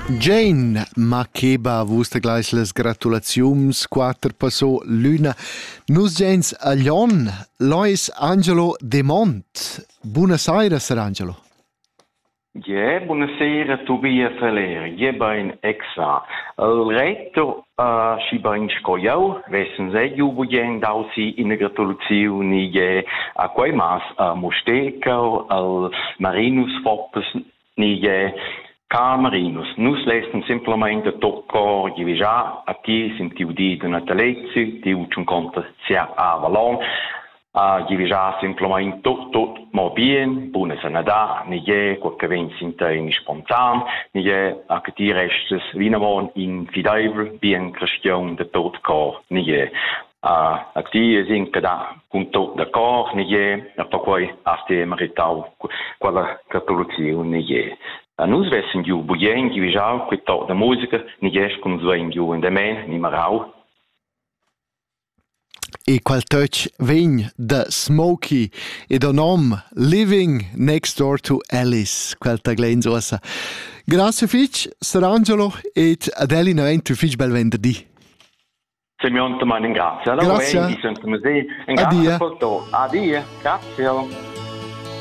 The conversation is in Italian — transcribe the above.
Jane Makeba vusta gleich las gratulaziums quater passò l'una. Nus gens a Lion, Lois Angelo De Mont. Buenos Aires, Sir Angelo. Ja, buonasera, Tobia Feller. Je ben exa. Il retto si ben scogliau, vessen se jubugen dausi in gratulazioni je a quei mas Mosteca, al Marinus Foppes ni je Marinus. Nus lesten simplemente tocco di già a chi sentiu di una telezzi, di un conto sia a Valon. Gli già simplemente tot mo bien, buona sanità, ni je qualche vincente in spontan, ni je a che ti restes vinavon in fideivel bien cristian de tot cor, ni je a ti es in cada con tot de cor, ni je a poi a ste meritau quella catoluzione ni je. Nus vessen giù buien, gli già quei tot de musica, ni je con zuen giù in de me, ni marau. E quel touch vegn da Smokey e da nom Living Next Door to Alice, quel taglen ossa. Grazie fitch, Sir Angelo, et adeli naventu fitch bel venerdì. Simeon, te grazie. Grazie. Allora, grazie. Addio. Grazie.